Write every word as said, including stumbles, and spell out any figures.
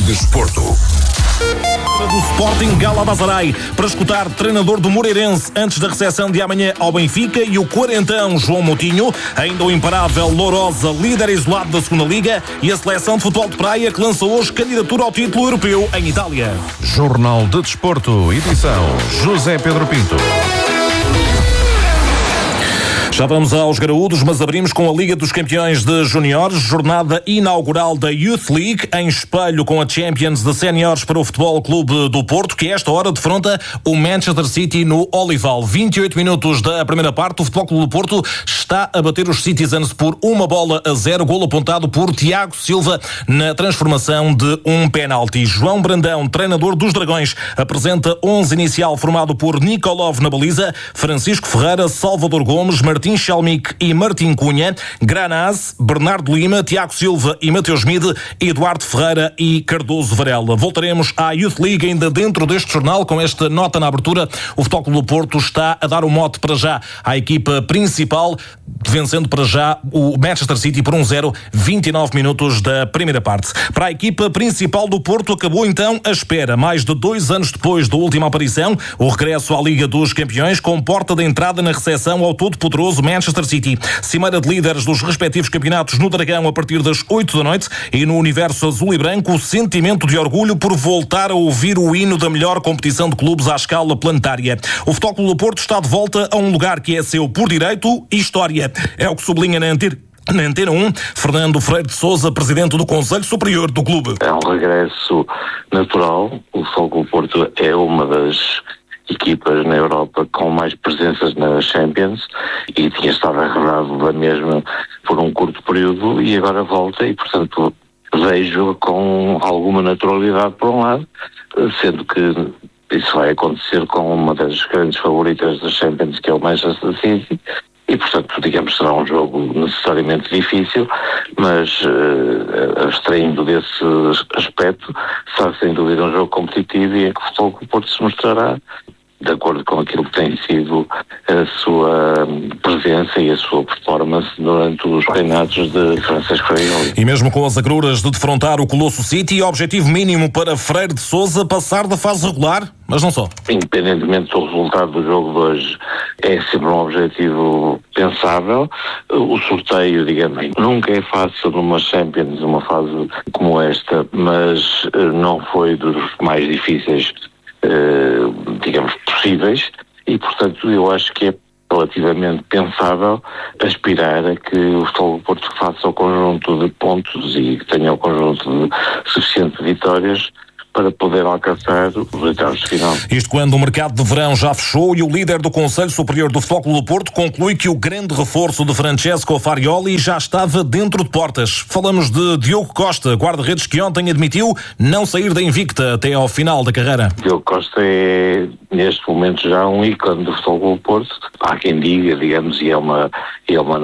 Desporto. Do Sporting Galatasaray para escutar treinador do Moreirense antes da recepção de amanhã ao Benfica e o quarentão João Moutinho, ainda o imparável Lourosa, líder isolado da segunda Liga, e a seleção de futebol de praia que lança hoje candidatura ao título europeu em Itália. Jornal de Desporto, edição José Pedro Pinto. Já vamos aos graúdos, mas abrimos com a Liga dos Campeões de Júniores, jornada inaugural da Youth League, em espelho com a Champions de Séniores para o Futebol Clube do Porto, que a esta hora defronta o Manchester City no Olival. vinte e oito minutos da primeira parte, o Futebol Clube do Porto está a bater os Citizens por uma bola a zero, golo apontado por Tiago Silva na transformação de um penalti. João Brandão, treinador dos Dragões, apresenta onze inicial formado por Nikolov na baliza, Francisco Ferreira, Salvador Gomes, Martim Martim Chalmic e Martim Cunha, Granaz, Bernardo Lima, Tiago Silva e Mateus Mide, Eduardo Ferreira e Cardoso Varela. Voltaremos à Youth League ainda dentro deste jornal com esta nota na abertura. O Futebol Clube do Porto está a dar o mote para já à equipa principal, vencendo para já o Manchester City por um zero, vinte e nove minutos da primeira parte. Para a equipa principal do Porto acabou então a espera. Mais de dois anos depois da última aparição, o regresso à Liga dos Campeões com porta de entrada na recepção ao todo-poderoso Manchester City. Cimeira de líderes dos respectivos campeonatos no Dragão a partir das oito da noite e no universo azul e branco o sentimento de orgulho por voltar a ouvir o hino da melhor competição de clubes à escala planetária. O Futebol Clube do Porto está de volta a um lugar que é seu por direito e história. É o que sublinha na Antena Na Antena um, Fernando Freire de Sousa, presidente do Conselho Superior do clube. É um regresso natural. O Futebol Clube do Porto é uma das equipas na Europa com mais presenças na Champions e tinha estado agarrado da mesma por um curto período e agora volta e, portanto, vejo com alguma naturalidade por um lado, sendo que isso vai acontecer com uma das grandes favoritas da Champions, que é o Manchester City. E, portanto, digamos, será um jogo necessariamente difícil, mas uh, abstraindo desse aspecto, será sem dúvida um jogo competitivo e em que o Futebol Clube do Porto se mostrará de acordo com aquilo que tem sido a sua presença e a sua performance durante os reinados de Francisco Freire. E mesmo com as agruras de defrontar o Colosso City, objetivo mínimo para Freire de Sousa passar da fase regular, mas não só. Independentemente do resultado do jogo de hoje, é sempre um objetivo pensável. O sorteio, digamos, nunca é fácil numa Champions, numa fase como esta, mas não foi dos mais difíceis, digamos, possíveis, e portanto eu acho que é relativamente pensável aspirar a que o Futebol do Porto faça o conjunto de pontos e que tenha o conjunto de suficiente vitórias para poder alcançar os oitavos de final. Isto quando o mercado de verão já fechou e o líder do Conselho Superior do Futebol Clube do Porto conclui que o grande reforço de Francesco Farioli já estava dentro de portas. Falamos de Diogo Costa, guarda-redes que ontem admitiu não sair da invicta até ao final da carreira. Diogo Costa é, neste momento, já um ícone do Futebol Clube do Porto. Há quem diga, digamos, e é uma, é uma